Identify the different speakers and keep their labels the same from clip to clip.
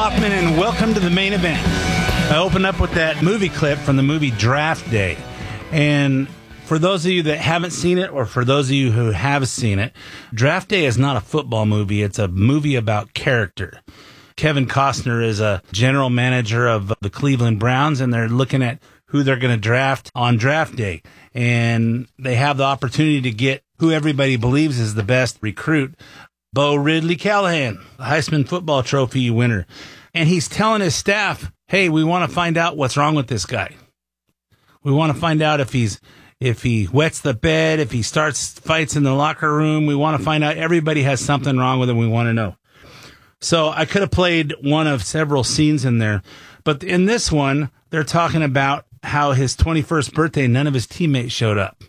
Speaker 1: Hoffman, and welcome to the main event. I open up with that movie clip from the movie Draft Day. And for those of you that haven't seen it, or for those of you who have seen it, Draft Day is not a football movie. It's a movie about character. Kevin Costner is a general manager of the Cleveland Browns, and they're looking at who they're going to draft on draft day. And they have the opportunity to get who everybody believes is the best recruit, Bo Ridley Callahan, Heisman Football Trophy winner. And he's telling his staff, hey, we want to find out what's wrong with this guy. We want to find out if he wets the bed, if he starts fights in the locker room. We want to find out. Everybody has something wrong with him. We want to know. So I could have played one of several scenes in there. But in this one, they're talking about how his 21st birthday, none of his teammates showed up.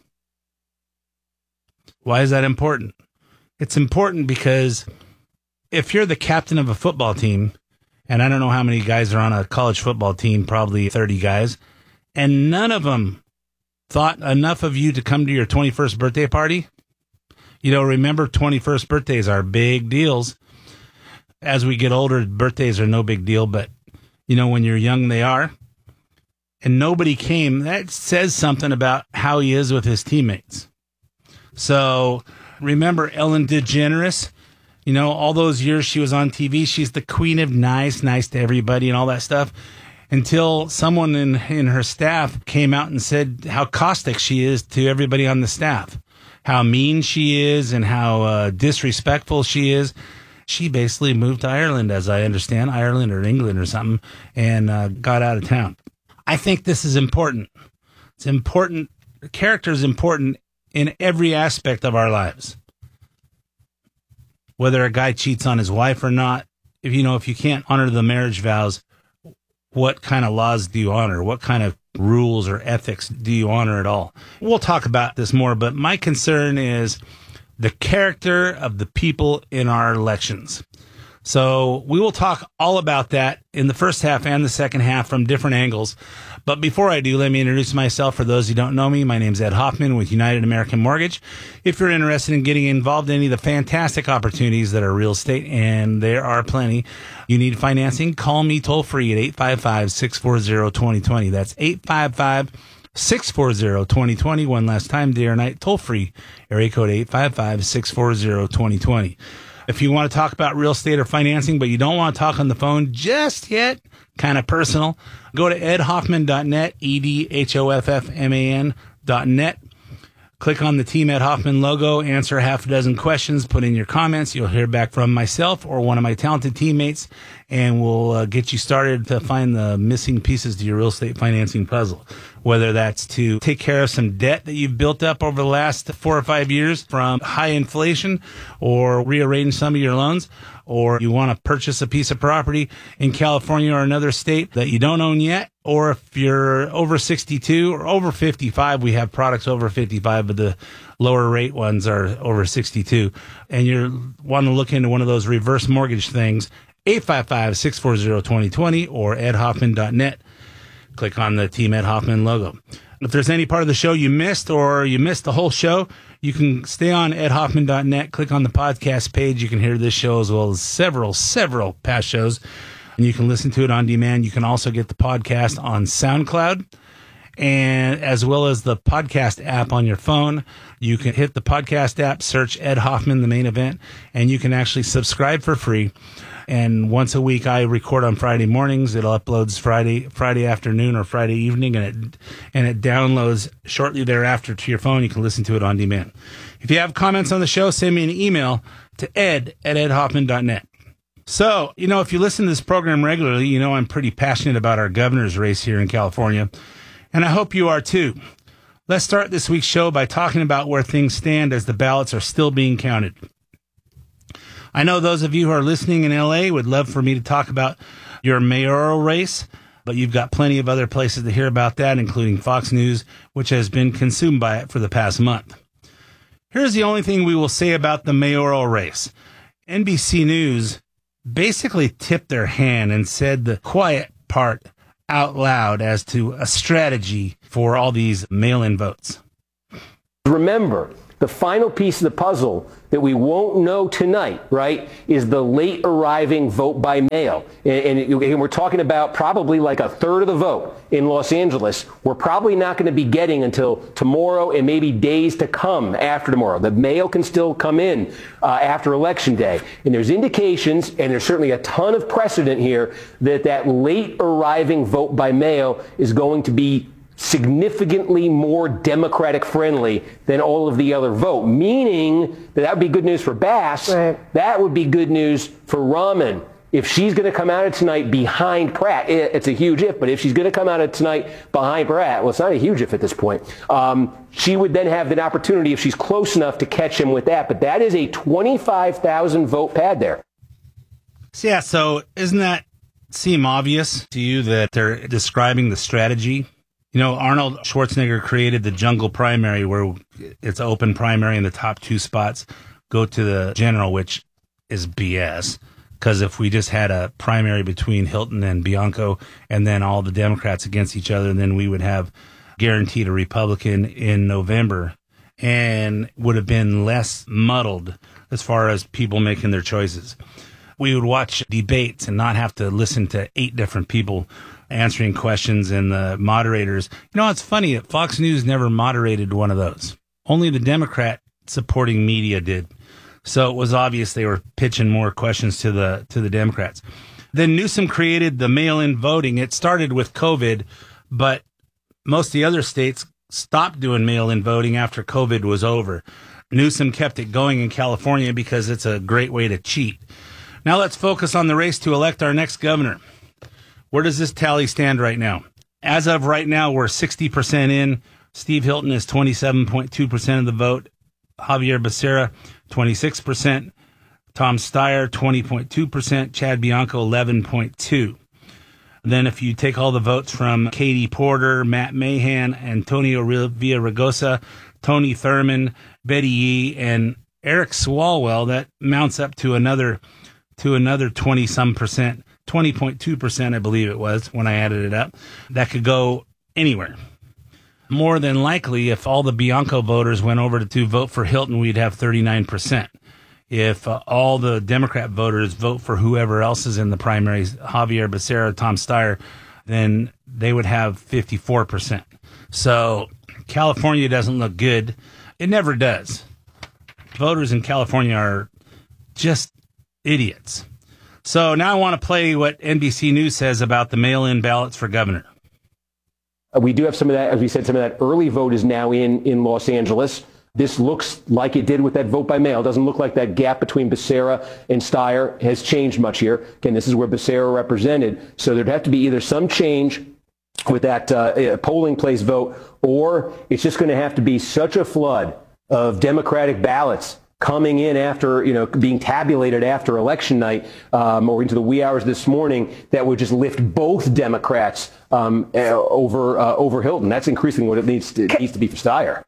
Speaker 1: Why is that important? It's important because if you're the captain of a football team, and I don't know how many guys are on a college football team, probably 30 guys, and none of them thought enough of you to come to your 21st birthday party. You know, remember 21st birthdays are big deals. As we get older, birthdays are no big deal, but you know, when you're young, they are. And nobody came. That says something about how he is with his teammates. So remember Ellen DeGeneres? You know, all those years she was on TV, she's the queen of nice to everybody and all that stuff, until someone in her staff came out and said how caustic she is to everybody on the staff, how mean she is and how disrespectful she is. She basically moved to Ireland, as I understand, Ireland or England or something, and got out of town. I think this is important. It's important. Character is important in every aspect of our lives. Whether a guy cheats on his wife or not, if you can't honor the marriage vows, what kind of laws do you honor? What kind of rules or ethics do you honor at all? We'll talk about this more, but my concern is the character of the people in our elections. So we will talk all about that in the first half and the second half from different angles. But before I do, let me introduce myself. For those who don't know me, my name's Ed Hoffman with United American Mortgage. If you're interested in getting involved in any of the fantastic opportunities that are real estate, and there are plenty, you need financing, call me toll free at 855-640-2020. That's 855-640-2020. One last time, day or night, toll free, area code 855-640-2020. If you want to talk about real estate or financing, but you don't want to talk on the phone just yet, kind of personal, go to edhoffman.net, edhoffman.net. Click on the Team Ed Hoffman logo, answer half a dozen questions, put in your comments. You'll hear back from myself or one of my talented teammates, and we'll get you started to find the missing pieces to your real estate financing puzzle. Whether that's to take care of some debt that you've built up over the last 4 or 5 years from high inflation, or rearrange some of your loans, or you want to purchase a piece of property in California or another state that you don't own yet, or if you're over 62 or over 55, we have products over 55, but the lower rate ones are over 62, and you want to look into one of those reverse mortgage things, 855-640-2020 or edhoffman.net. Click on the Team Ed Hoffman logo. If there's any part of the show you missed, or you missed the whole show, you can stay on edhoffman.net, click on the podcast page. You can hear this show as well as several past shows, and you can listen to it on demand. You can also get the podcast on SoundCloud, and as well as the podcast app on your phone. You can hit the podcast app, search Ed Hoffman, the main event, and you can actually subscribe for free. And once a week, I record on Friday mornings. It uploads Friday afternoon or Friday evening, and it downloads shortly thereafter to your phone. You can listen to it on demand. If you have comments on the show, send me an email to ed@edhoffman.net. So, if you listen to this program regularly, I'm pretty passionate about our governor's race here in California, and I hope you are too. Let's start this week's show by talking about where things stand as the ballots are still being counted. I know those of you who are listening in LA would love for me to talk about your mayoral race, but you've got plenty of other places to hear about that, including Fox News, which has been consumed by it for the past month. Here's the only thing we will say about the mayoral race. NBC News basically tipped their hand and said the quiet part out loud as to a strategy for all these mail-in votes.
Speaker 2: Remember, The final piece of the puzzle that we won't know tonight, right, is the late arriving vote by mail. And we're talking about probably like a third of the vote in Los Angeles. We're probably not going to be getting until tomorrow and maybe days to come after tomorrow. The mail can still come in after Election Day. And there's indications, and there's certainly a ton of precedent here, that that late arriving vote by mail is going to be significantly more Democratic friendly than all of the other vote, meaning that would be good news for Bass. Right. That would be good news for Rahman. If she's going to come out of tonight behind Pratt, it's a huge if, but if she's going to come out of tonight behind Pratt, well, it's not a huge if at this point, she would then have the opportunity, if she's close enough, to catch him with that. But that is a 25,000 vote pad there.
Speaker 1: Yeah, so doesn't that seem obvious to you that they're describing the strategy? You know, Arnold Schwarzenegger created the jungle primary, where it's open primary and the top two spots go to the general, which is BS. Because if we just had a primary between Hilton and Bianco and then all the Democrats against each other, then we would have guaranteed a Republican in November and would have been less muddled as far as people making their choices. We would watch debates and not have to listen to 8 different people answering questions and the moderators. You know, it's funny that Fox News never moderated one of those. Only the Democrat supporting media did. So it was obvious they were pitching more questions to the Democrats. Then Newsom created the mail-in voting. It started with COVID, but most of the other states stopped doing mail-in voting after COVID was over. Newsom kept it going in California because it's a great way to cheat. Now let's focus on the race to elect our next governor. Where does this tally stand right now? As of right now, we're 60% in. Steve Hilton is 27.2% of the vote. Javier Becerra, 26%. Tom Steyer, 20.2%. Chad Bianco, 11.2%. Then if you take all the votes from Katie Porter, Matt Mahan, Antonio Villaraigosa, Tony Thurman, Betty Yee, and Eric Swalwell, that mounts up to another 20-some percent. 20.2%, I believe it was when I added it up. That could go anywhere. More than likely, if all the Bianco voters went over to vote for Hilton, we'd have 39%. If all the Democrat voters vote for whoever else is in the primaries, Javier Becerra, Tom Steyer, then they would have 54%. So California doesn't look good. It never does. Voters in California are just idiots. So now I want to play what NBC News says about the mail-in ballots for governor.
Speaker 2: We do have some of that, as we said, some of that early vote is now in Los Angeles. This looks like it did with that vote by mail. It doesn't look like that gap between Becerra and Steyer has changed much here. Again, this is where Becerra represented. So there'd have to be either some change with that polling place vote, or it's just going to have to be such a flood of Democratic ballots coming in after, being tabulated after election night or into the wee hours this morning that would just lift both Democrats over Hilton. That's increasingly what it needs to be for Steyer.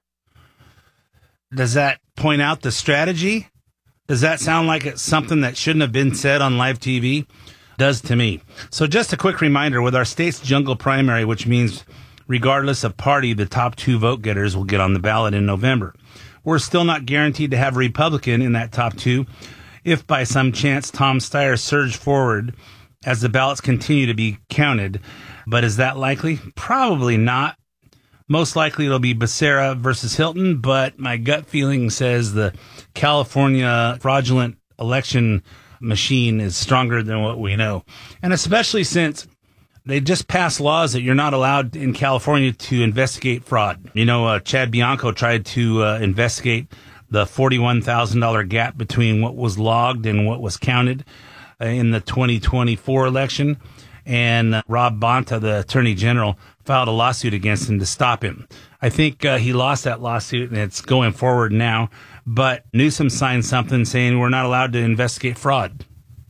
Speaker 1: Does that point out the strategy? Does that sound like it's something that shouldn't have been said on live TV? Does to me. So just a quick reminder, with our state's jungle primary, which means regardless of party, the top 2 vote getters will get on the ballot in November. We're still not guaranteed to have a Republican in that top 2 if by some chance Tom Steyer surged forward as the ballots continue to be counted. But is that likely? Probably not. Most likely it'll be Becerra versus Hilton, but my gut feeling says the California fraudulent election machine is stronger than what we know. And especially since they just passed laws that you're not allowed in California to investigate fraud. Chad Bianco tried to investigate the $41,000 gap between what was logged and what was counted in the 2024 election. And Rob Bonta, the Attorney General, filed a lawsuit against him to stop him. I think he lost that lawsuit, and it's going forward now. But Newsom signed something saying we're not allowed to investigate fraud.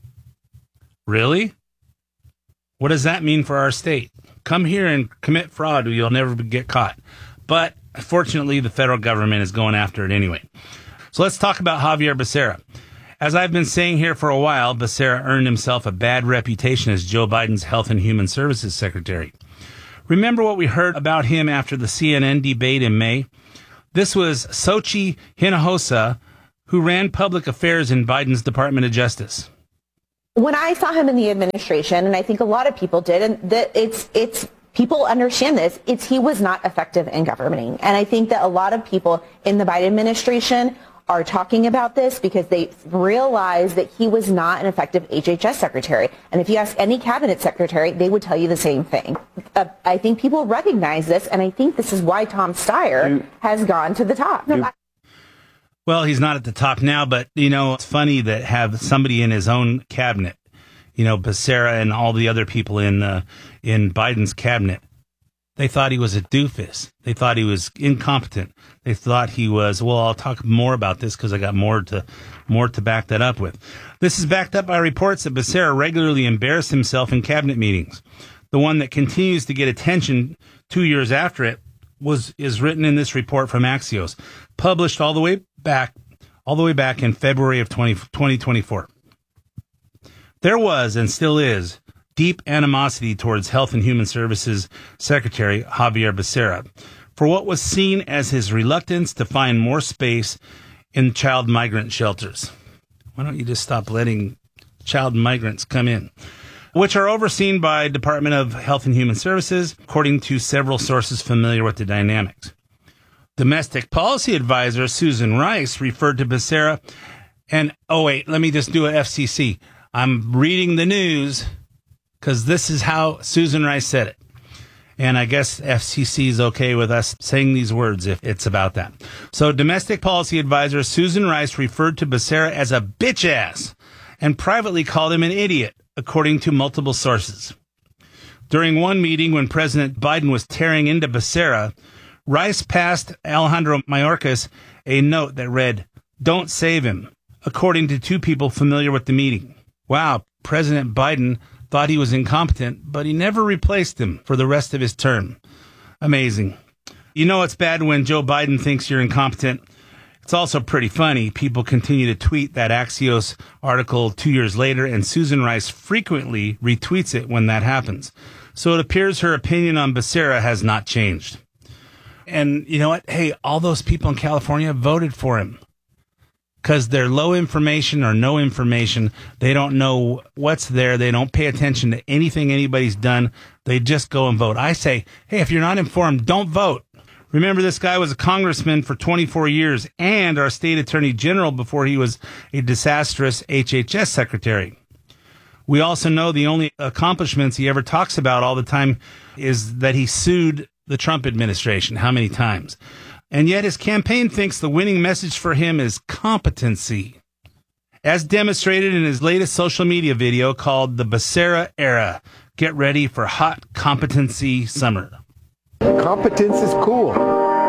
Speaker 1: Really? What does that mean for our state? Come here and commit fraud, or you'll never get caught. But fortunately, the federal government is going after it anyway. So let's talk about Javier Becerra. As I've been saying here for a while, Becerra earned himself a bad reputation as Joe Biden's Health and Human Services Secretary. Remember what we heard about him after the CNN debate in May? This was Sochi Hinojosa, who ran public affairs in Biden's Department of Justice.
Speaker 3: When I saw him in the administration, and I think a lot of people did, and that it's people understand this, he was not effective in governing. And I think that a lot of people in the Biden administration are talking about this because they realize that he was not an effective HHS secretary. And if you ask any cabinet secretary, they would tell you the same thing. I think people recognize this, and I think this is why Tom Steyer has gone to the top.
Speaker 1: Well, he's not at the top now, but, it's funny that have somebody in his own cabinet, Becerra and all the other people in Biden's cabinet. They thought he was a doofus. They thought he was incompetent. They thought he was, well, I'll talk more about this because I got more to back that up with. This is backed up by reports that Becerra regularly embarrassed himself in cabinet meetings. The one that continues to get attention 2 years after it is written in this report from Axios, published all the way back in February of 2024. There was and still is deep animosity towards Health and Human Services Secretary Xavier Becerra for what was seen as his reluctance to find more space in child migrant shelters. Why don't you just stop letting child migrants come in? Which are overseen by Department of Health and Human Services, according to several sources familiar with the dynamics. Domestic Policy Advisor Susan Rice referred to Becerra, and, let me just do a FCC. I'm reading the news because this is how Susan Rice said it. And I guess FCC is okay with us saying these words if it's about that. So Domestic Policy Advisor Susan Rice referred to Becerra as a bitch ass and privately called him an idiot, according to multiple sources. During one meeting when President Biden was tearing into Becerra, Rice passed Alejandro Mayorkas a note that read, "Don't save him," according to two people familiar with the meeting. Wow, President Biden thought he was incompetent, but he never replaced him for the rest of his term. Amazing. It's bad when Joe Biden thinks you're incompetent. It's also pretty funny. People continue to tweet that Axios article 2 years later, and Susan Rice frequently retweets it when that happens. So it appears her opinion on Becerra has not changed. And you know what? Hey, all those people in California voted for him because they're low information or no information. They don't know what's there. They don't pay attention to anything anybody's done. They just go and vote. I say, hey, if you're not informed, don't vote. Remember, this guy was a congressman for 24 years and our state attorney general before he was a disastrous HHS secretary. We also know the only accomplishments he ever talks about all the time is that he sued the Trump administration. How many times? And yet his campaign thinks the winning message for him is competency, as demonstrated in his latest social media video called The Becerra Era. Get ready for hot competency summer.
Speaker 4: Competence is cool.